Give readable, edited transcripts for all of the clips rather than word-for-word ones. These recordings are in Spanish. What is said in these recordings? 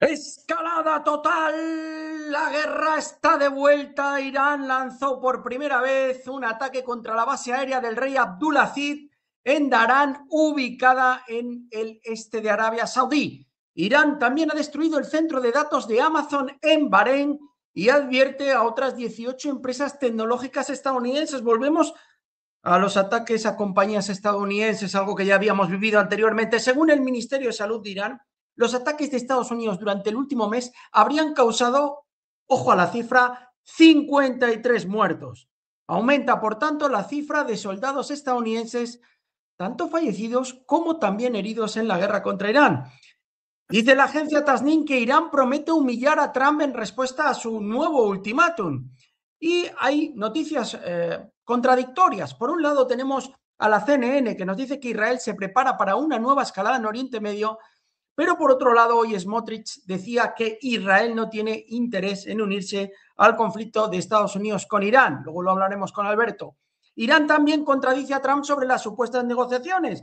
Escalada total, la guerra está de vuelta. Irán lanzó por primera vez un ataque contra la base aérea del rey Abdulaziz en Darán, ubicada en el este de Arabia Saudí. Irán también ha destruido el centro de datos de Amazon en Bahrein y advierte a otras 18 empresas tecnológicas estadounidenses. Volvemos a los ataques a compañías estadounidenses, algo que ya habíamos vivido anteriormente. Según el Ministerio de Salud de Irán, los ataques de Estados Unidos durante el último mes habrían causado, ojo a la cifra, 53 muertos. Aumenta, por tanto, la cifra de soldados estadounidenses, tanto fallecidos como también heridos en la guerra contra Irán. Dice la agencia Tasnim que Irán promete humillar a Trump en respuesta a su nuevo ultimátum. Y hay noticias contradictorias. Por un lado tenemos a la CNN que nos dice que Israel se prepara para una nueva escalada en Oriente Medio, pero por otro lado hoy Smotrich decía que Israel no tiene interés en unirse al conflicto de Estados Unidos con Irán. Luego lo hablaremos con Alberto. Irán también contradice a Trump sobre las supuestas negociaciones.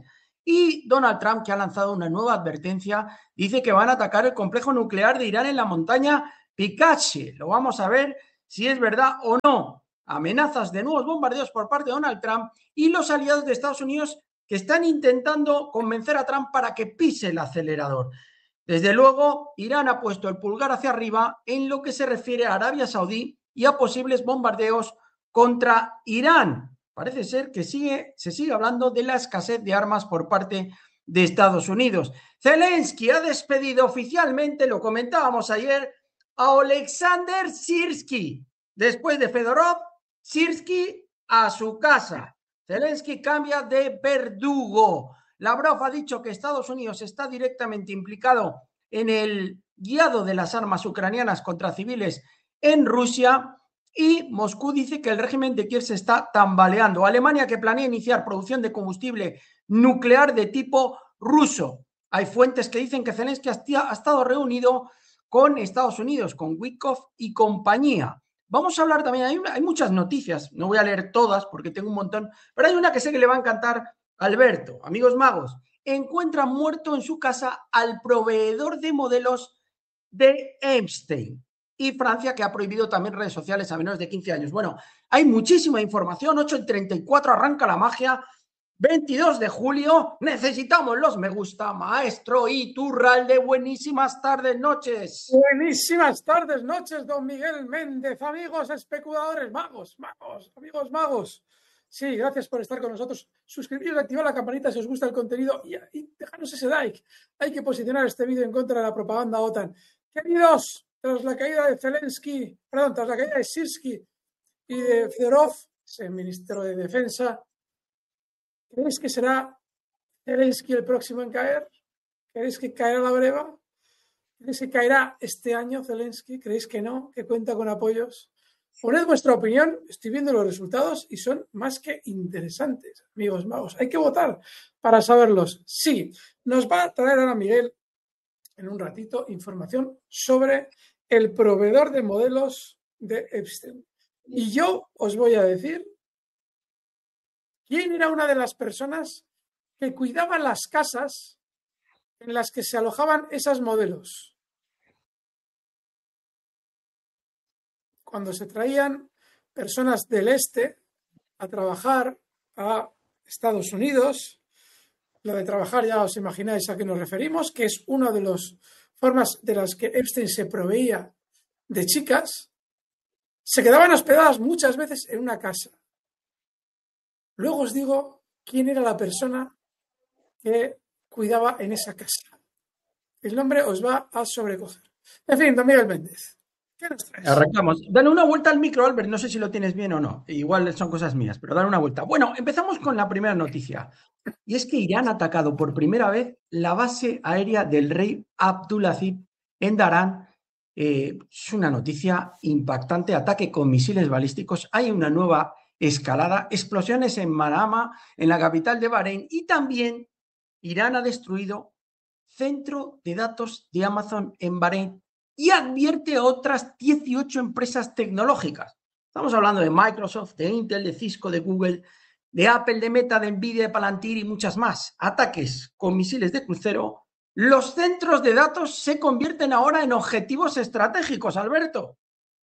Y Donald Trump, que ha lanzado una nueva advertencia, dice que van a atacar el complejo nuclear de Irán en la montaña Pikachi. Lo vamos a ver si es verdad o no. Amenazas de nuevos bombardeos por parte de Donald Trump y los aliados de Estados Unidos que están intentando convencer a Trump para que pise el acelerador. Desde luego, Irán ha puesto el pulgar hacia arriba en lo que se refiere a Arabia Saudí y a posibles bombardeos contra Irán. Parece ser que se sigue hablando de la escasez de armas por parte de Estados Unidos. Zelensky ha despedido oficialmente, lo comentábamos ayer, a Oleksandr Syrskyi. Después de Fedorov, Syrskyi a su casa. Zelensky cambia de verdugo. Lavrov ha dicho que Estados Unidos está directamente implicado en el guiado de las armas ucranianas contra civiles en Rusia y Moscú dice que el régimen de Kiev se está tambaleando. Alemania que planea iniciar producción de combustible nuclear de tipo ruso. Hay fuentes que dicen que Zelensky ha estado reunido con Estados Unidos, con Witkoff y compañía. Vamos a hablar también, hay muchas noticias, no voy a leer todas porque tengo un montón, pero hay una que sé que le va a encantar a Alberto. Amigos magos, encuentra muerto en su casa al proveedor de modelos de Epstein. Y Francia, que ha prohibido también redes sociales a menores de 15 años. Bueno, hay muchísima información, 8:34 arranca la magia, 22 de julio, necesitamos los me gusta, maestro Iturralde, buenísimas tardes, noches. Buenísimas tardes, noches, don Miguel Méndez, amigos especuladores, amigos magos. Sí, gracias por estar con nosotros. Suscribiros, activar la campanita si os gusta el contenido y dejarnos ese like. Hay que posicionar este vídeo en contra de la propaganda OTAN. Queridos, tras la caída de Syrskyi y de Fedorov, el ministro de Defensa, ¿creéis que será Zelensky el próximo en caer? ¿Creéis que caerá la breva? ¿Creéis que caerá este año Zelensky? ¿Creéis que no? ¿Que cuenta con apoyos? Poned vuestra opinión, estoy viendo los resultados y son más que interesantes, amigos magos. Hay que votar para saberlos. Sí, nos va a traer ahora Miguel en un ratito información sobre el proveedor de modelos de Epstein. Y yo os voy a decir quién era una de las personas que cuidaba las casas en las que se alojaban esas modelos. Cuando se traían personas del este a trabajar a Estados Unidos, lo de trabajar ya os imagináis a qué nos referimos, que es una de las formas de las que Epstein se proveía de chicas, se quedaban hospedadas muchas veces en una casa. Luego os digo quién era la persona que cuidaba en esa casa. El nombre os va a sobrecoger. En fin, don Miguel Méndez, ¿qué nos traes? Arrancamos. Dale una vuelta al micro, Albert. No sé si lo tienes bien o no. Igual son cosas mías, pero dale una vuelta. Bueno, empezamos con la primera noticia. Y es que Irán ha atacado por primera vez la base aérea del rey Abdulaziz en Darán. Es una noticia impactante. Ataque con misiles balísticos. Hay una nueva escalada. Explosiones en Manama, en la capital de Bahrein. Y también Irán ha destruido centro de datos de Amazon en Bahrein y advierte a otras 18 empresas tecnológicas. Estamos hablando de Microsoft, de Intel, de Cisco, de Google, de Apple, de Meta, de Nvidia, de Palantir y muchas más. Ataques con misiles de crucero Los centros de datos se convierten ahora en objetivos estratégicos, Alberto.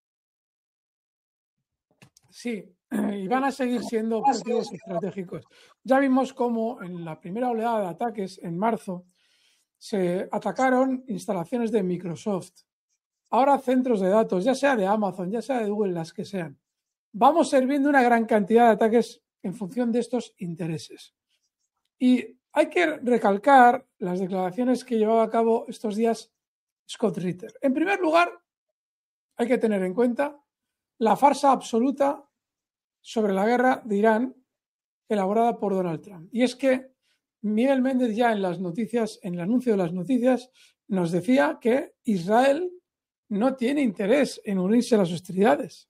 Sí, y van a seguir siendo objetivos estratégicos. Ya vimos cómo en la primera oleada de ataques, en marzo, se atacaron instalaciones de Microsoft. Ahora centros de datos, ya sea de Amazon, ya sea de Google, las que sean. Vamos a ir viendo una gran cantidad de ataques en función de estos intereses. Y hay que recalcar las declaraciones que llevaba a cabo estos días Scott Ritter. En primer lugar, hay que tener en cuenta la farsa absoluta sobre la guerra de Irán elaborada por Donald Trump. Y es que Miguel Méndez ya en las noticias, en el anuncio de las noticias, nos decía que Israel no tiene interés en unirse a las hostilidades.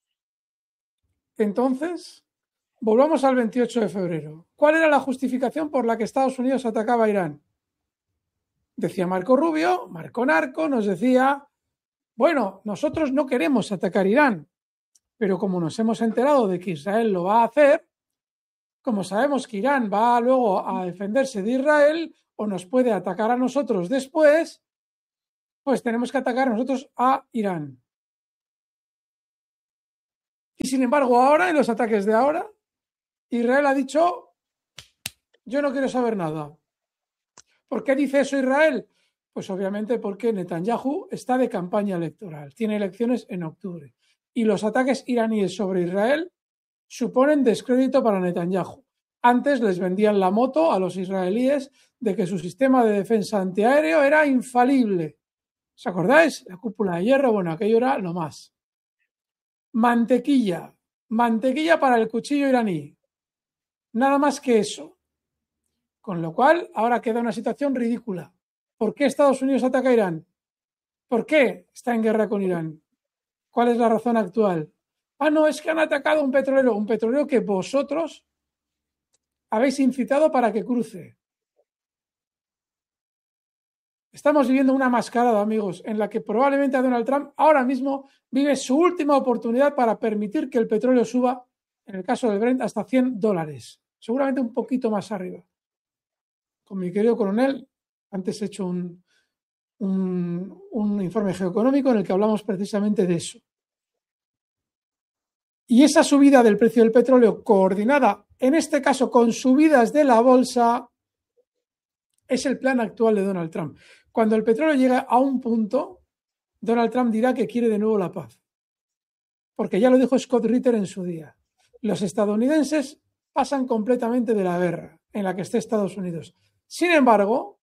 Entonces, volvamos al 28 de febrero. ¿Cuál era la justificación por la que Estados Unidos atacaba a Irán? Decía Marco Rubio, Marco Narco, nos decía, bueno, nosotros no queremos atacar Irán, pero como nos hemos enterado de que Israel lo va a hacer, como sabemos que Irán va luego a defenderse de Israel o nos puede atacar a nosotros después, pues tenemos que atacar nosotros a Irán. Y sin embargo, ahora, en los ataques de ahora, Israel ha dicho, yo no quiero saber nada. ¿Por qué dice eso Israel? Pues obviamente porque Netanyahu está de campaña electoral, tiene elecciones en octubre. Y los ataques iraníes sobre Israel suponen descrédito para Netanyahu. Antes les vendían la moto a los israelíes de que su sistema de defensa antiaéreo era infalible. ¿Os acordáis? La cúpula de hierro, bueno, aquello era lo más. Mantequilla para el cuchillo iraní. Nada más que eso. Con lo cual, ahora queda una situación ridícula. ¿Por qué Estados Unidos ataca a Irán? ¿Por qué está en guerra con Irán? ¿Cuál es la razón actual? Ah, no, es que han atacado un petrolero que vosotros habéis incitado para que cruce. Estamos viviendo una mascarada, amigos, en la que probablemente Donald Trump ahora mismo vive su última oportunidad para permitir que el petróleo suba, en el caso del Brent, hasta $100. Seguramente un poquito más arriba. Con mi querido coronel, antes he hecho un informe geoeconómico en el que hablamos precisamente de eso. Y esa subida del precio del petróleo coordinada, en este caso con subidas de la bolsa, es el plan actual de Donald Trump. Cuando el petróleo llega a un punto, Donald Trump dirá que quiere de nuevo la paz. Porque ya lo dijo Scott Ritter en su día. Los estadounidenses pasan completamente de la guerra en la que esté Estados Unidos. Sin embargo,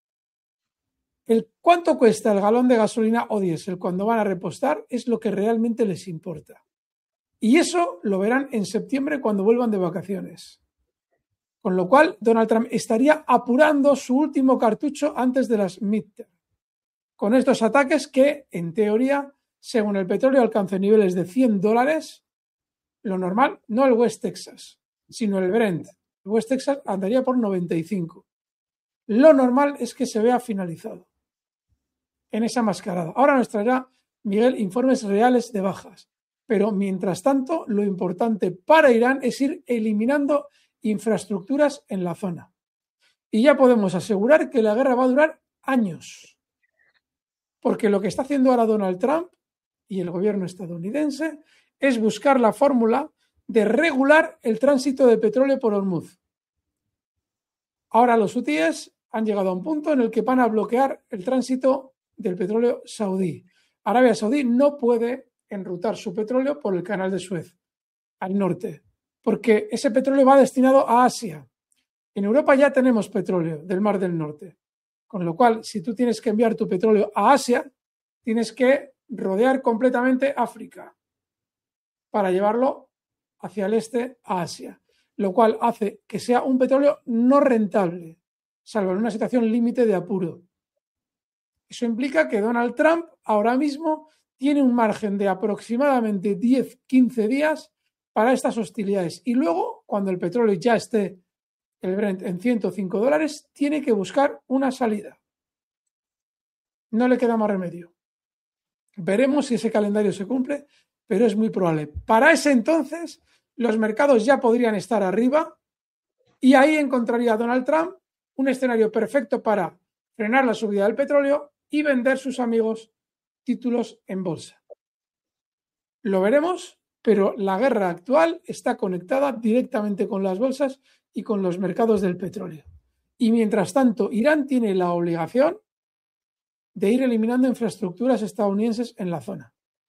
el cuánto cuesta el galón de gasolina o diésel cuando van a repostar es lo que realmente les importa. Y eso lo verán en septiembre cuando vuelvan de vacaciones. Con lo cual, Donald Trump estaría apurando su último cartucho antes de las midterm. Con estos ataques que, en teoría, según el petróleo alcance niveles de $100, lo normal, no el West Texas, sino el Brent. El West Texas andaría por 95. Lo normal es que se vea finalizado en esa mascarada. Ahora nos traerá Miguel informes reales de bajas. Pero mientras tanto, lo importante para Irán es ir eliminando infraestructuras en la zona. Y ya podemos asegurar que la guerra va a durar años. Porque lo que está haciendo ahora Donald Trump y el gobierno estadounidense es buscar la fórmula de regular el tránsito de petróleo por Hormuz. Ahora los hutíes han llegado a un punto en el que van a bloquear el tránsito del petróleo saudí. Arabia Saudí no puede enrutar su petróleo por el canal de Suez al norte, porque ese petróleo va destinado a Asia. En Europa ya tenemos petróleo del Mar del Norte, con lo cual, si tú tienes que enviar tu petróleo a Asia, tienes que rodear completamente África para llevarlo hacia el este a Asia, lo cual hace que sea un petróleo no rentable, salvo en una situación límite de apuro. Eso implica que Donald Trump ahora mismo tiene un margen de aproximadamente 10-15 días para estas hostilidades. Y luego, cuando el petróleo ya esté, el Brent, en $105, tiene que buscar una salida. No le queda más remedio. Veremos si ese calendario se cumple, pero es muy probable. Para ese entonces, los mercados ya podrían estar arriba y ahí encontraría Donald Trump un escenario perfecto para frenar la subida del petróleo y vender sus amigos títulos en bolsa. Lo veremos, pero la guerra actual está conectada directamente con las bolsas y con los mercados del petróleo. Y mientras tanto, Irán tiene la obligación de ir eliminando infraestructuras estadounidenses en la zona.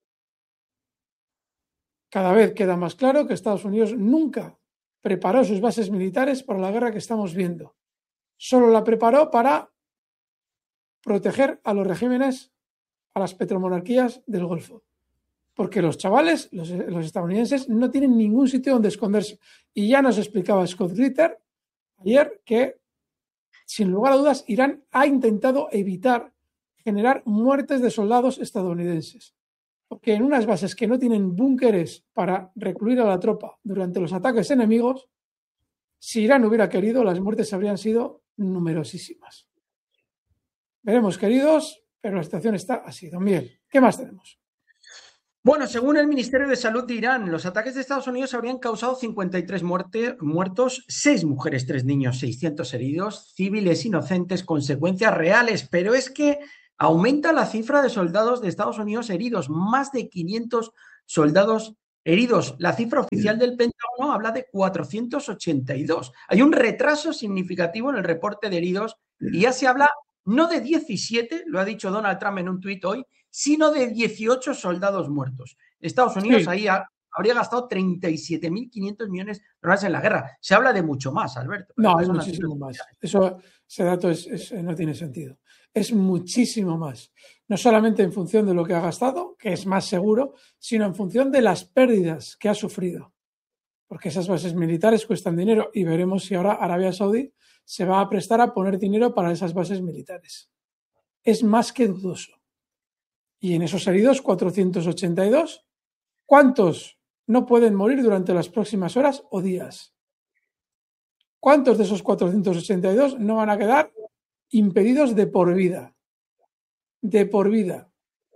Cada vez queda más claro que Estados Unidos nunca preparó sus bases militares para la guerra que estamos viendo. Solo la preparó para proteger a los regímenes, a las petromonarquías del Golfo. Porque los chavales, los estadounidenses, no tienen ningún sitio donde esconderse. Y ya nos explicaba Scott Ritter ayer que, sin lugar a dudas, Irán ha intentado evitar generar muertes de soldados estadounidenses. Porque en unas bases que no tienen búnkeres para recluir a la tropa durante los ataques enemigos, si Irán hubiera querido, las muertes habrían sido numerosísimas. Veremos, queridos, pero la situación está así. Don Miguel, ¿qué más tenemos? Bueno, según el Ministerio de Salud de Irán, los ataques de Estados Unidos habrían causado 53 muertos, 6 mujeres, 3 niños, 600 heridos, civiles inocentes, consecuencias reales, pero es que aumenta la cifra de soldados de Estados Unidos heridos, más de 500 soldados heridos. La cifra oficial del Pentágono habla de 482. Hay un retraso significativo en el reporte de heridos y ya se habla no de 17, lo ha dicho Donald Trump en un tuit hoy, sino de 18 soldados muertos. Estados Unidos ahí habría gastado 37.500 millones de dólares en la guerra. Se habla de mucho más, Alberto. No, es muchísimo más. Ese dato no tiene sentido. Es muchísimo más. No solamente en función de lo que ha gastado, que es más seguro, sino en función de las pérdidas que ha sufrido. Porque esas bases militares cuestan dinero y veremos si ahora Arabia Saudí se va a prestar a poner dinero para esas bases militares. Es más que dudoso. Y en esos heridos, 482, ¿cuántos no pueden morir durante las próximas horas o días? ¿Cuántos de esos 482 no van a quedar impedidos de por vida? De por vida.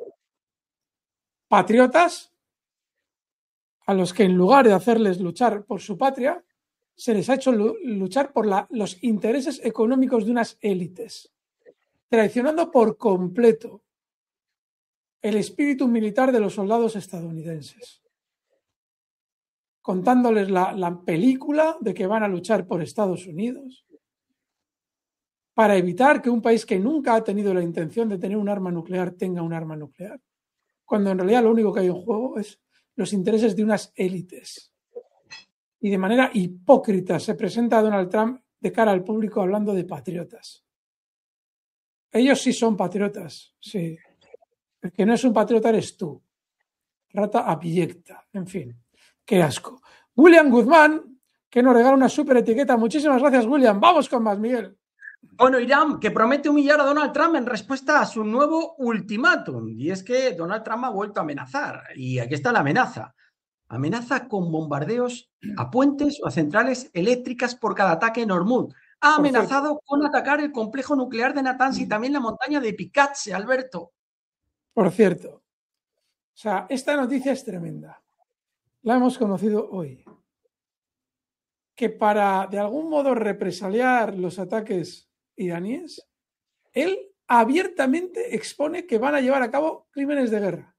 Patriotas a los que en lugar de hacerles luchar por su patria, se les ha hecho luchar por los intereses económicos de unas élites, traicionando por completo el espíritu militar de los soldados estadounidenses, contándoles la película de que van a luchar por Estados Unidos para evitar que un país que nunca ha tenido la intención de tener un arma nuclear tenga un arma nuclear, cuando en realidad lo único que hay en juego es los intereses de unas élites. Y de manera hipócrita se presenta a Donald Trump de cara al público hablando de patriotas. Ellos sí son patriotas, sí. El que no es un patriota eres tú. Rata abyecta. En fin, qué asco. William Guzmán, que nos regala una súper etiqueta. Muchísimas gracias, William. Vamos con más, Miguel. Bueno, Irán, que promete humillar a Donald Trump en respuesta a su nuevo ultimátum. Y es que Donald Trump ha vuelto a amenazar. Y aquí está la amenaza. Amenaza con bombardeos a puentes o a centrales eléctricas por cada ataque en Hormuz. Ha amenazado con atacar el complejo nuclear de Natanz y también la montaña de Picache, Alberto. Por cierto, o sea, esta noticia es tremenda. La hemos conocido hoy. Que para, de algún modo, represaliar los ataques iraníes, él abiertamente expone que van a llevar a cabo crímenes de guerra.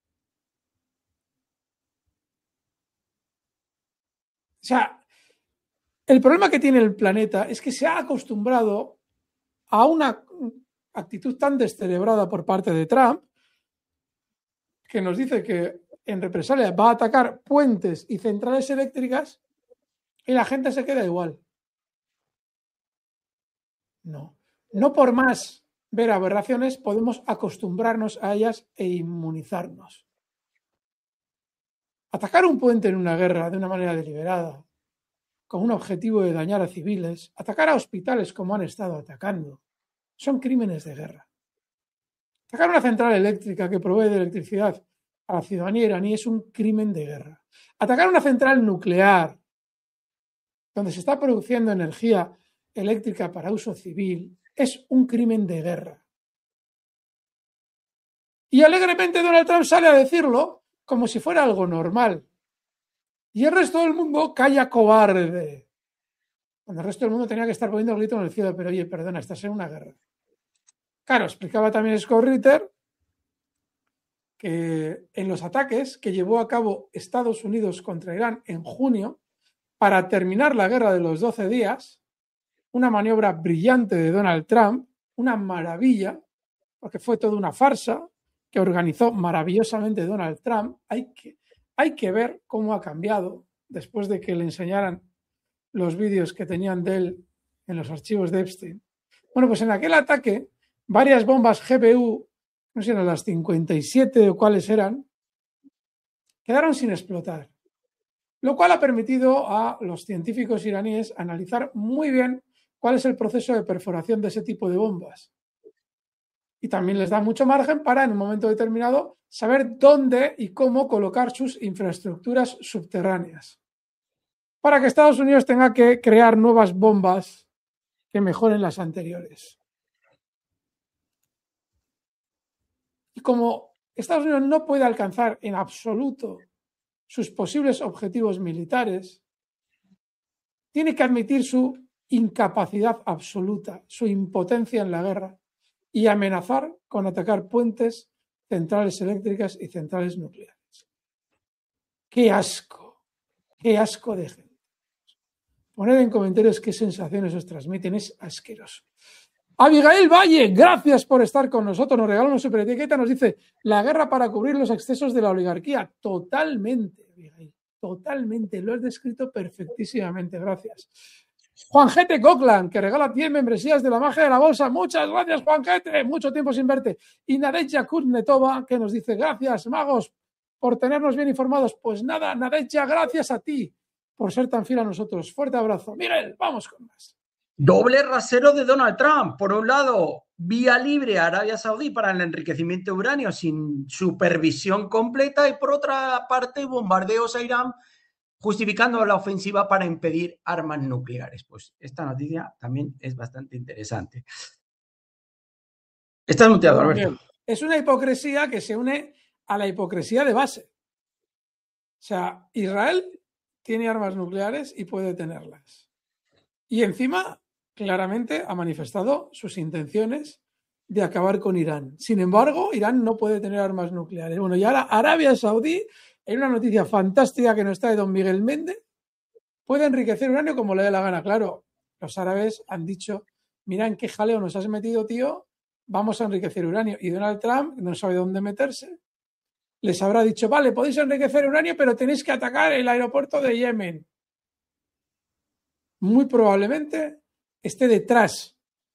O sea, el problema que tiene el planeta es que se ha acostumbrado a una actitud tan descerebrada por parte de Trump, que nos dice que en represalia va a atacar puentes y centrales eléctricas y la gente se queda igual. No por más ver aberraciones podemos acostumbrarnos a ellas e inmunizarnos. Atacar un puente en una guerra de una manera deliberada, con un objetivo de dañar a civiles, atacar a hospitales como han estado atacando, son crímenes de guerra. Atacar una central eléctrica que provee de electricidad a la ciudadanía iraní es un crimen de guerra. Atacar una central nuclear donde se está produciendo energía eléctrica para uso civil es un crimen de guerra. Y alegremente Donald Trump sale a decirlo como si fuera algo normal. Y el resto del mundo calla cobarde. Cuando el resto del mundo tenía que estar poniendo el grito en el cielo, pero oye, perdona, estás en una guerra. Claro, explicaba también Scott Ritter que en los ataques que llevó a cabo Estados Unidos contra Irán en junio, para terminar la guerra de los 12 días, una maniobra brillante de Donald Trump, una maravilla, porque fue toda una farsa que organizó maravillosamente Donald Trump. Hay que ver cómo ha cambiado después de que le enseñaran los vídeos que tenían de él en los archivos de Epstein. Bueno, pues en aquel ataque, varias bombas GPU, no sé si eran las 57 o cuáles eran, quedaron sin explotar, lo cual ha permitido a los científicos iraníes analizar muy bien cuál es el proceso de perforación de ese tipo de bombas. Y también les da mucho margen para, en un momento determinado, saber dónde y cómo colocar sus infraestructuras subterráneas, para que Estados Unidos tenga que crear nuevas bombas que mejoren las anteriores. Y como Estados Unidos no puede alcanzar en absoluto sus posibles objetivos militares, tiene que admitir su incapacidad absoluta, su impotencia en la guerra y amenazar con atacar puentes, centrales eléctricas y centrales nucleares. ¡Qué asco! ¡Qué asco de gente! Poned en comentarios qué sensaciones os transmiten, es asqueroso. Abigail Valle, gracias por estar con nosotros. Nos regala una super etiqueta, nos dice: la guerra para cubrir los excesos de la oligarquía. Totalmente, Abigail, totalmente. Lo has descrito perfectísimamente, gracias. Juan Gete Cochran, que regala 10 membresías de la magia de la bolsa. Muchas gracias, Juan Gete. Mucho tiempo sin verte. Y Nadezhda Kurnetova, que nos dice: gracias, magos, por tenernos bien informados. Pues nada, Nadezhda, gracias a ti por ser tan fiel a nosotros. Fuerte abrazo. Miguel, vamos con más. Doble rasero de Donald Trump. Por un lado, vía libre a Arabia Saudí para el enriquecimiento de uranio sin supervisión completa, y por otra parte, bombardeos a Irán justificando la ofensiva para impedir armas nucleares. Pues esta noticia también es bastante interesante. Estás muteado, Alberto. Es una hipocresía que se une a la hipocresía de base. O sea, Israel tiene armas nucleares y puede tenerlas. Y encima, claramente ha manifestado sus intenciones de acabar con Irán. Sin embargo, Irán no puede tener armas nucleares. Bueno, y ahora Arabia Saudí, en una noticia fantástica que nos trae don Miguel Méndez, puede enriquecer uranio como le dé la gana. Claro, los árabes han dicho: mira en qué jaleo nos has metido, tío, vamos a enriquecer uranio. Y Donald Trump no sabe dónde meterse. Les habrá dicho: vale, podéis enriquecer uranio, pero tenéis que atacar el aeropuerto de Yemen. Muy probablemente esté detrás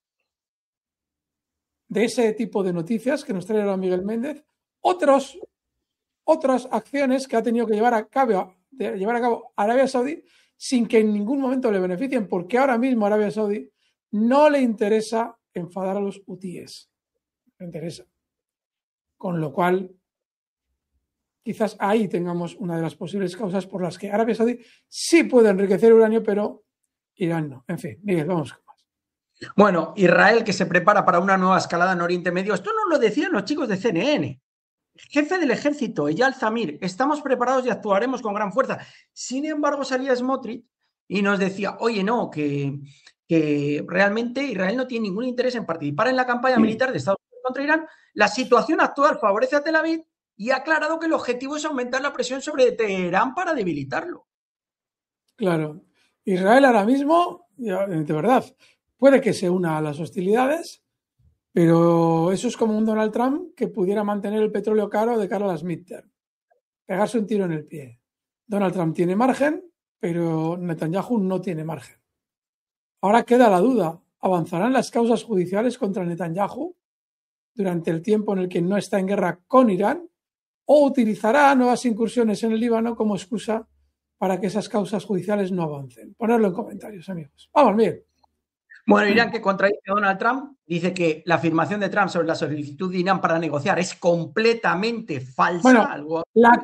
de ese tipo de noticias que nos trae ahora Miguel Méndez otras acciones que ha tenido que llevar a cabo Arabia Saudí sin que en ningún momento le beneficien, porque ahora mismo a Arabia Saudí no le interesa enfadar a los hutíes. No le interesa. Con lo cual, quizás ahí tengamos una de las posibles causas por las que Arabia Saudí sí puede enriquecer uranio, pero Irán no. En fin, Miguel, vamos con más. Bueno, Israel, que se prepara para una nueva escalada en Oriente Medio. Esto nos lo decían los chicos de CNN. Jefe del ejército, Eyal Zamir: estamos preparados y actuaremos con gran fuerza. Sin embargo, salía Smotrich y nos decía: oye, no, que realmente Israel no tiene ningún interés en participar en la campaña militar de Estados Unidos contra Irán. La situación actual favorece a Tel Aviv, y ha aclarado que el objetivo es aumentar la presión sobre Teherán para debilitarlo. Claro, Israel ahora mismo, de verdad, puede que se una a las hostilidades, pero eso es como un Donald Trump que pudiera mantener el petróleo caro de cara a las midterm. Pegarse un tiro en el pie. Donald Trump tiene margen, pero Netanyahu no tiene margen. Ahora queda la duda: ¿avanzarán las causas judiciales contra Netanyahu durante el tiempo en el que no está en guerra con Irán, o utilizará nuevas incursiones en el Líbano como excusa para que esas causas judiciales no avancen? Ponedlo en comentarios, amigos. Vamos, bien. Bueno, Irán, que contradice a Donald Trump, dice que la afirmación de Trump sobre la solicitud de Irán para negociar es completamente falsa. Bueno, la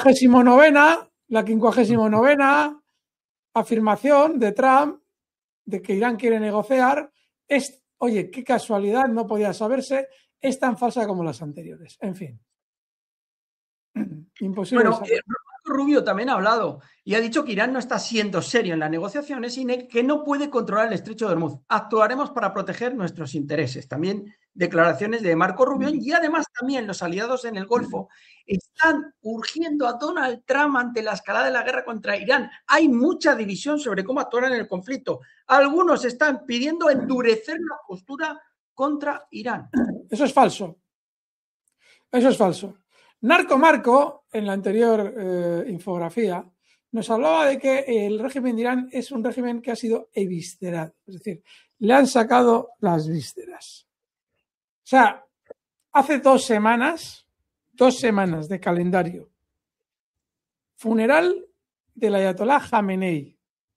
59ª afirmación de Trump de que Irán quiere negociar es, oye, qué casualidad, no podía saberse, es tan falsa como las anteriores. En fin. Imposible. Bueno, Rubio también ha hablado y ha dicho que Irán no está siendo serio en las negociaciones y que no puede controlar el estrecho de Hormuz. Actuaremos para proteger nuestros intereses. También declaraciones de Marco Rubio y además también los aliados en el Golfo están urgiendo a Donald Trump ante la escalada de la guerra contra Irán. Hay mucha división sobre cómo actuar en el conflicto. Algunos están pidiendo endurecer la postura contra Irán. Eso es falso. Eso es falso. Narco Marco, en la anterior infografía, nos hablaba de que el régimen de Irán es un régimen que ha sido eviscerado. Es decir, le han sacado las vísceras. O sea, hace 2 semanas de calendario, funeral del ayatolá Jamenei.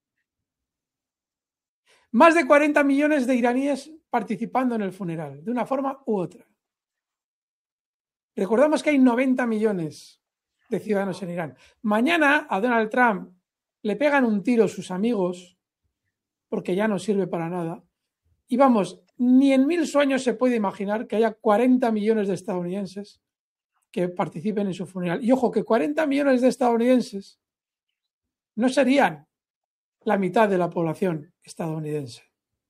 Más de 40 millones de iraníes participando en el funeral, de una forma u otra. Recordamos que hay 90 millones de ciudadanos en Irán. Mañana a Donald Trump le pegan un tiro sus amigos, porque ya no sirve para nada. Y vamos, ni en 1000 sueños se puede imaginar que haya 40 millones de estadounidenses que participen en su funeral. Y ojo, que 40 millones de estadounidenses no serían la mitad de la población estadounidense.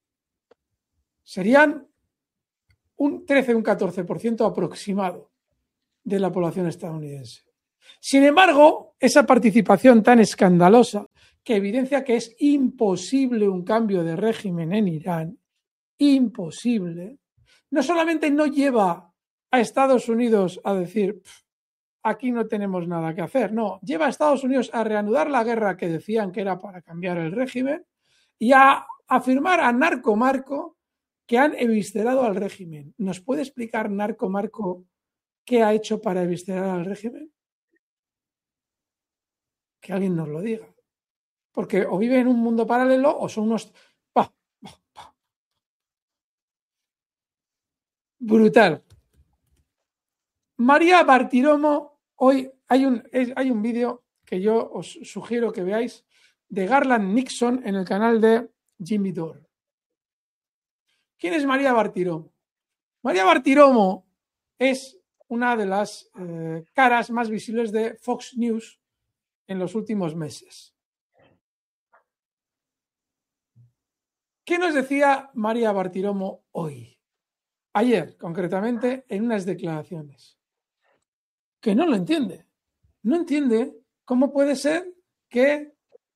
Serían un 13, un 14% aproximado de la población estadounidense. Sin embargo, esa participación tan escandalosa que evidencia que es imposible un cambio de régimen en Irán, imposible, no solamente no lleva a Estados Unidos a decir aquí no tenemos nada que hacer, no, lleva a Estados Unidos a reanudar la guerra que decían que era para cambiar el régimen y a afirmar a Narco Marco que han eviscerado al régimen. ¿Nos puede explicar Narco Marco qué ha hecho para eviscerar al régimen? Que alguien nos lo diga. Porque o vive en un mundo paralelo o son unos... Brutal. María Bartiromo, hoy hay un vídeo que yo os sugiero que veáis de Garland Nixon en el canal de Jimmy Dore. ¿Quién es María Bartiromo? María Bartiromo es una de las caras más visibles de Fox News en los últimos meses. ¿Qué nos decía María Bartiromo hoy? Ayer, concretamente, en unas declaraciones. Que no lo entiende. No entiende cómo puede ser que,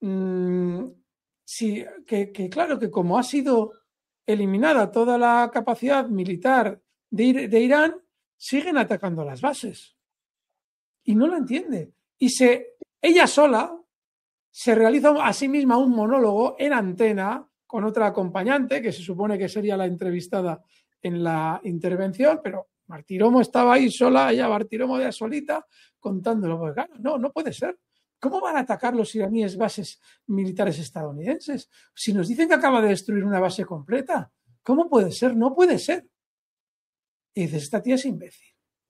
claro, que como ha sido eliminada toda la capacidad militar de Irán, siguen atacando las bases. Y no lo entiende. Y ella sola se realiza a sí misma un monólogo en antena con otra acompañante, que se supone que sería la entrevistada en la intervención, pero Bartiromo estaba ahí sola, ella Bartiromo de solita, contándolo. Pues claro, no puede ser. ¿Cómo van a atacar los iraníes bases militares estadounidenses? Si nos dicen que acaba de destruir una base completa, ¿cómo puede ser? No puede ser. Y dices, esta tía es imbécil.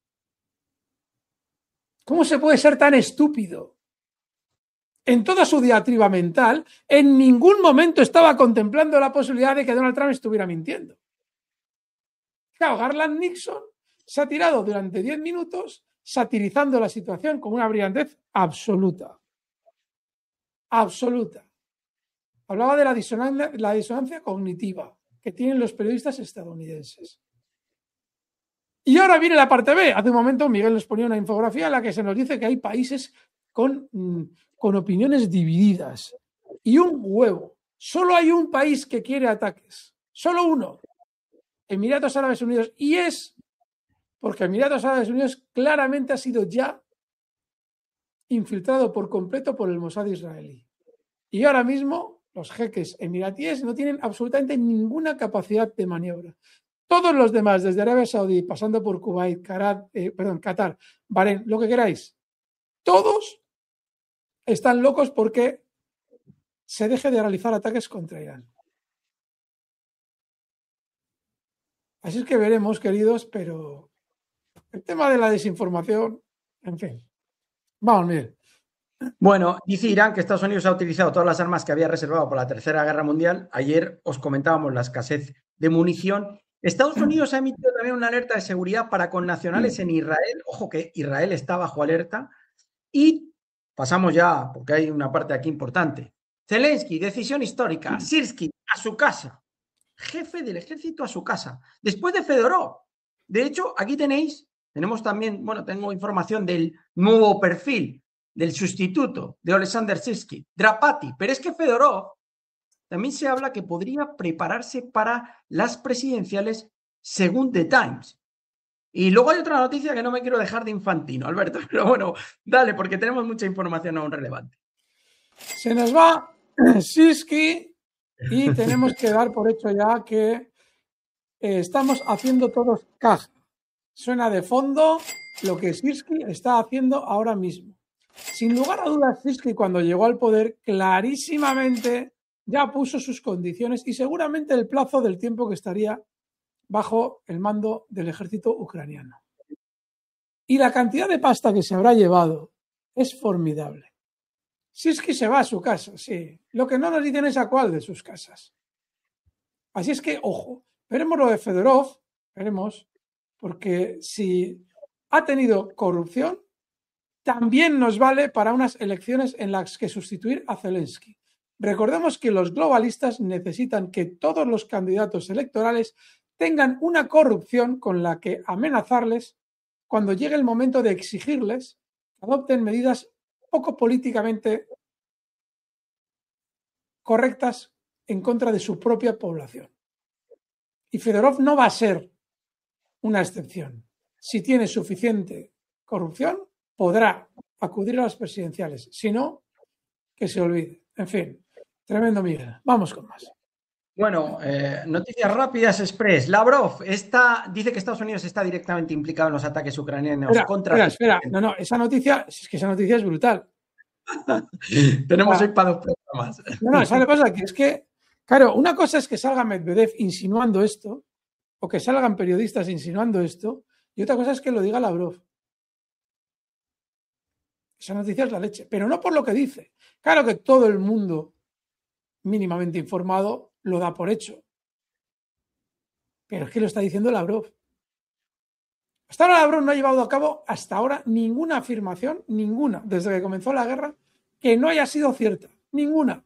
¿Cómo se puede ser tan estúpido? En toda su diatriba mental, en ningún momento estaba contemplando la posibilidad de que Donald Trump estuviera mintiendo. Claro, Garland Nixon se ha tirado durante 10 minutos satirizando la situación con una brillantez absoluta. Absoluta. Hablaba de la disonancia cognitiva que tienen los periodistas estadounidenses. Y ahora viene la parte B. Hace un momento Miguel nos ponía una infografía en la que se nos dice que hay países con opiniones divididas. Y un huevo. Solo hay un país que quiere ataques. Solo uno. Emiratos Árabes Unidos. Y es porque Emiratos Árabes Unidos claramente ha sido ya infiltrado por completo por el Mossad israelí. Y ahora mismo los jeques emiratíes no tienen absolutamente ninguna capacidad de maniobra. Todos los demás, desde Arabia Saudí, pasando por Kuwait, Qatar, Bahrein, lo que queráis, todos están locos porque se deje de realizar ataques contra Irán. Así es que veremos, queridos, pero el tema de la desinformación, en fin. Vamos, Miguel. Bueno, dice Irán que Estados Unidos ha utilizado todas las armas que había reservado para la Tercera Guerra Mundial. Ayer os comentábamos la escasez de munición. Estados Unidos ha emitido también una alerta de seguridad para connacionales en Israel. Ojo que Israel está bajo alerta. Y pasamos ya, porque hay una parte aquí importante. Zelensky, decisión histórica. Sirski, a su casa. Jefe del ejército a su casa. Después de Fedorov. De hecho, aquí tenemos también, bueno, tengo información del nuevo perfil, del sustituto de Alexander Sirski, Drapati. Pero es que Fedorov también se habla que podría prepararse para las presidenciales según The Times. Y luego hay otra noticia que no me quiero dejar de Infantino, Alberto, pero bueno, dale, porque tenemos mucha información aún relevante. Se nos va Sirski y tenemos que dar por hecho ya que estamos haciendo todos caja. Suena de fondo lo que Sirski está haciendo ahora mismo. Sin lugar a dudas, Sirski cuando llegó al poder clarísimamente ya puso sus condiciones y seguramente el plazo del tiempo que estaría bajo el mando del ejército ucraniano. Y la cantidad de pasta que se habrá llevado es formidable. Sirski se va a su casa, sí. Lo que no nos dicen es a cuál de sus casas. Así es que, ojo, veremos lo de Fedorov, veremos, porque si ha tenido corrupción, también nos vale para unas elecciones en las que sustituir a Zelensky. Recordemos que los globalistas necesitan que todos los candidatos electorales tengan una corrupción con la que amenazarles cuando llegue el momento de exigirles que adopten medidas poco políticamente correctas en contra de su propia población. Y Fedorov no va a ser una excepción. Si tiene suficiente corrupción, podrá acudir a las presidenciales. Si no, que se olvide. En fin, tremendo, Miguel. Vamos con más. Bueno, noticias rápidas express. Lavrov dice que Estados Unidos está directamente implicado en los ataques ucranianos contra... Espera. No, esa noticia es brutal. Tenemos hoy para 2 programas. No, ¿sabes lo que pasa? Que es que, claro, una cosa es que salga Medvedev insinuando esto, o que salgan periodistas insinuando esto, y otra cosa es que lo diga Lavrov. Esa noticia es la leche, pero no por lo que dice. Claro que todo el mundo mínimamente informado lo da por hecho. Pero es que lo está diciendo Lavrov. Hasta ahora Lavrov no ha llevado a cabo hasta ahora ninguna afirmación, ninguna, desde que comenzó la guerra, que no haya sido cierta. Ninguna.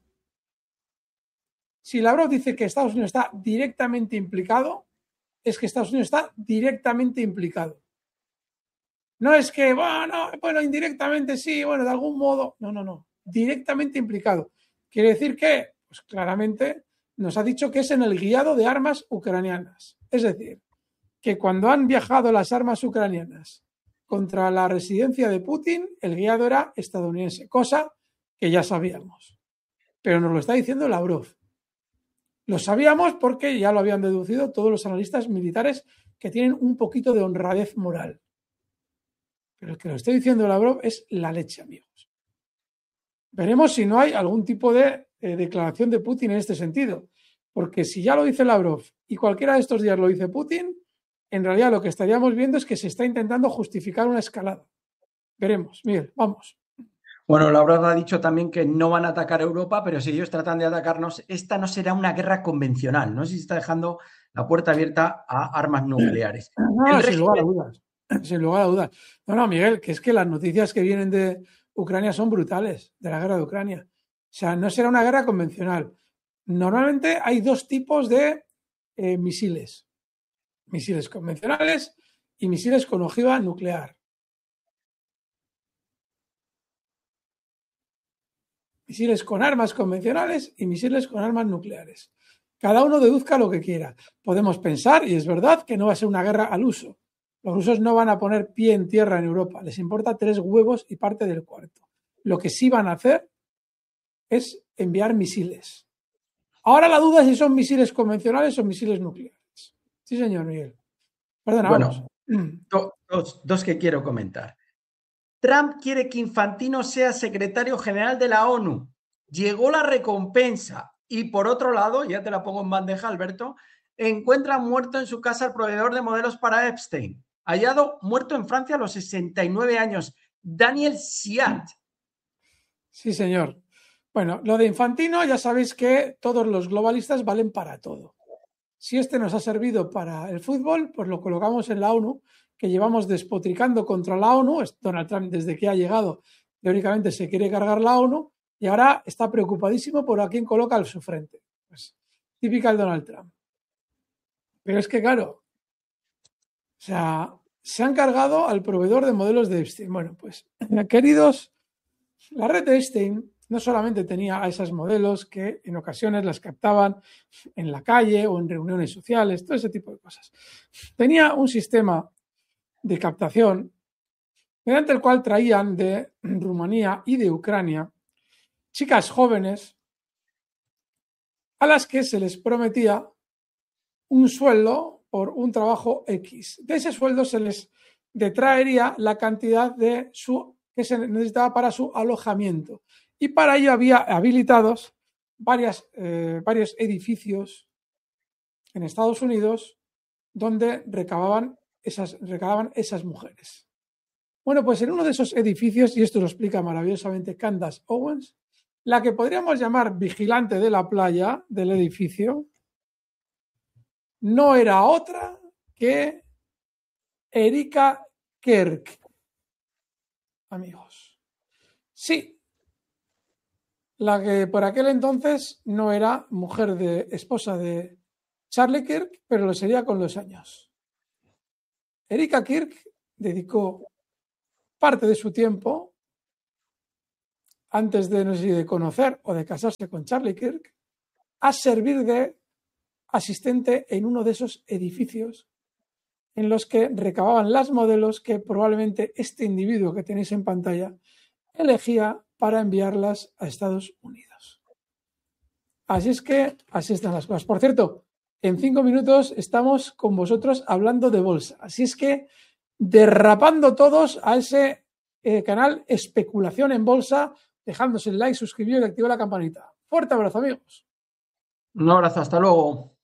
Si Lavrov dice que Estados Unidos está directamente implicado, es que Estados Unidos está directamente implicado. No es que, bueno, indirectamente sí, bueno, de algún modo. No. Directamente implicado. ¿Quiere decir que? Pues claramente nos ha dicho que es en el guiado de armas ucranianas. Es decir, que cuando han viajado las armas ucranianas contra la residencia de Putin, el guiado era estadounidense, cosa que ya sabíamos. Pero nos lo está diciendo Lavrov. Lo sabíamos porque ya lo habían deducido todos los analistas militares que tienen un poquito de honradez moral. Pero el que lo esté diciendo Lavrov es la leche, amigos. Veremos si no hay algún tipo de declaración de Putin en este sentido. Porque si ya lo dice Lavrov y cualquiera de estos días lo dice Putin, en realidad lo que estaríamos viendo es que se está intentando justificar una escalada. Veremos. Miguel, vamos. Bueno, Lavrov ha dicho también que no van a atacar a Europa, pero si ellos tratan de atacarnos, esta no será una guerra convencional. No sé si está dejando la puerta abierta a armas nucleares. No, sin lugar a dudas. Sin lugar a dudas. No, Miguel, que es que las noticias que vienen de Ucrania son brutales, de la guerra de Ucrania. O sea, no será una guerra convencional. Normalmente hay 2 tipos de misiles. Misiles convencionales y misiles con ojiva nuclear. Misiles con armas convencionales y misiles con armas nucleares. Cada uno deduzca lo que quiera. Podemos pensar, y es verdad, que no va a ser una guerra al uso. Los rusos no van a poner pie en tierra en Europa. Les importa 3 huevos y parte del cuarto. Lo que sí van a hacer es enviar misiles. Ahora la duda es si son misiles convencionales o misiles nucleares. Sí, señor Miguel. Perdona, bueno, dos que quiero comentar. Trump quiere que Infantino sea secretario general de la ONU. Llegó la recompensa. Y por otro lado, ya te la pongo en bandeja, Alberto, encuentran muerto en su casa al proveedor de modelos para Epstein. Hallado muerto en Francia a los 69 años. Daniel Siat. Sí, señor. Bueno, lo de Infantino, ya sabéis que todos los globalistas valen para todo. Si este nos ha servido para el fútbol, pues lo colocamos en la ONU, que llevamos despotricando contra la ONU. Donald Trump, desde que ha llegado, teóricamente se quiere cargar la ONU y ahora está preocupadísimo por a quién coloca al su frente. Pues, típica el Donald Trump. Pero es que, claro, o sea, se han cargado al proveedor de modelos de Epstein. Bueno, pues, queridos, la red de Epstein no solamente tenía a esas modelos que en ocasiones las captaban en la calle o en reuniones sociales, todo ese tipo de cosas. Tenía un sistema de captación mediante el cual traían de Rumanía y de Ucrania chicas jóvenes a las que se les prometía un sueldo por un trabajo X. De ese sueldo se les detraería la cantidad que se necesitaba para su alojamiento. Y para ello había habilitados varios edificios en Estados Unidos donde recababan esas mujeres. Bueno, pues en uno de esos edificios, y esto lo explica maravillosamente Candace Owens, la que podríamos llamar vigilante de la playa del edificio, no era otra que Erika Kirk. Amigos. Sí, la que por aquel entonces no era esposa de Charlie Kirk, pero lo sería con los años. Erika Kirk dedicó parte de su tiempo, antes de, no sé si de conocer o de casarse con Charlie Kirk, a servir de asistente en uno de esos edificios en los que recababan las modelos que probablemente este individuo que tenéis en pantalla elegía para enviarlas a Estados Unidos. Así es que así están las cosas. Por cierto, en 5 minutos estamos con vosotros hablando de bolsa. Así es que derrapando todos a ese canal Especulación en Bolsa, dejándose el like, suscribiros y activar la campanita. Fuerte abrazo, amigos. Un abrazo, hasta luego.